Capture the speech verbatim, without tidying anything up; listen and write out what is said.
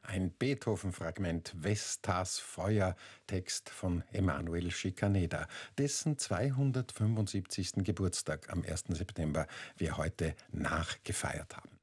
Ein Beethoven-Fragment, Vestas Feuer, Text von Emanuel Schikaneder, dessen zweihundertfünfundsiebzigsten Geburtstag am ersten September wir heute nachgefeiert haben.